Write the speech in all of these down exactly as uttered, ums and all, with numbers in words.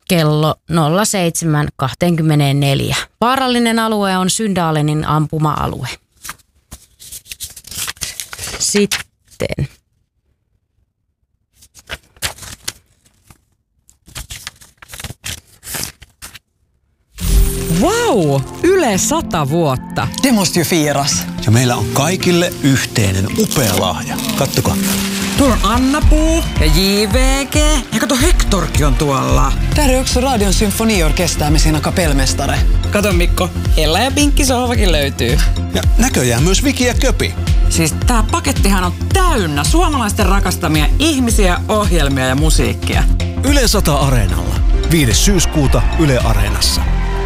kello nolla seitsemän kaksikymmentäneljä. Vaarallinen alue on Syndalenin ampuma-alue. Sitten Wow! Yle sata vuotta. Det måste ju firas. Ja meillä on kaikille yhteinen upea lahja. Kattokaa. Tuolla on Anna-Puu ja J V G. Ja kato, Hectorkin on tuolla. Där är också Radion symfoniorkester med sina kapellmästare. Kato Mikko, Ella ja Pinkki sohvakin löytyy. Ja näköjään myös Viki ja Köpi. Siis tää pakettihan on täynnä suomalaisten rakastamia ihmisiä, ohjelmia ja musiikkia. Yle sata Areenalla. viides syyskuuta Yle Areenassa.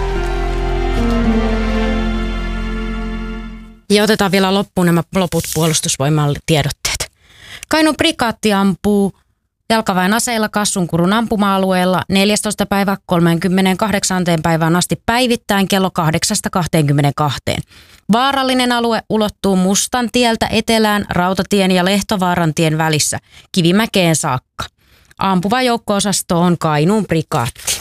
Ja otetaan vielä loppuun nämä loput puolustusvoiman tiedotteet. Kainuun prikaatti ampuu jalkaväen aseilla Kassunkurun ampuma-alueella neljästoista päivä kolmekymmentäkahdeksan päivään asti päivittäin kello kahdeksasta kahteenkymmeneenkahteen. Vaarallinen alue ulottuu Mustan tieltä etelään Rautatien ja Lehtovaaran tien välissä Kivimäkeen saakka. Ampuva joukko-osasto on Kainuun prikaatti.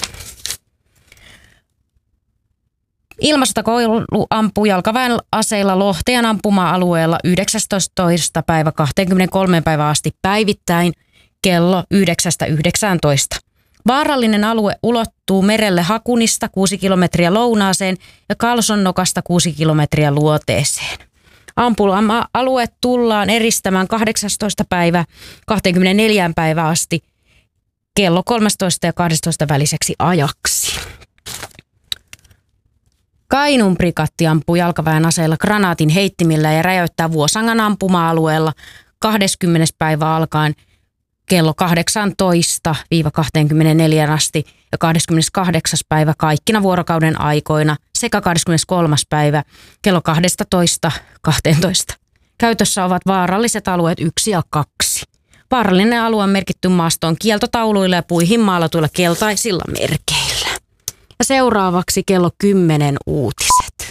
Ilmastokoulu ampuu jalkaväen aseilla Lohteen ampuma-alueella yhdeksästoista päivä kaksikymmentäkolme päivää asti päivittäin kello yhdeksästä yhdeksäntoista. Vaarallinen alue ulottuu merelle Hakunista kuusi kilometriä lounaaseen ja Kalsonnokasta kuusi kilometriä luoteeseen. Ampuma-alue tullaan eristämään kahdeksastoista päivä kaksikymmentäneljä päivää asti kello kolmetoista ja kaksitoista väliseksi ajaksi. Kainuun prikaatti ampuu jalkaväen aseilla granaatin heittimillä ja räjäyttää Vuosangan ampuma-alueella kahdeskymmenes päivä alkaen kello kahdeksantoista kaksikymmentäneljä asti ja kahdeskymmeneskahdeksas päivä kaikkina vuorokauden aikoina sekä kahdeskymmeneskolmas päivä kello kaksitoista kaksitoista. Käytössä ovat vaaralliset alueet yksi ja kaksi. Vaarallinen alue on merkitty maastoon kieltotauluilla ja puihin maalatuilla keltaisilla merkeillä. Ja seuraavaksi kello kymmenen uutis.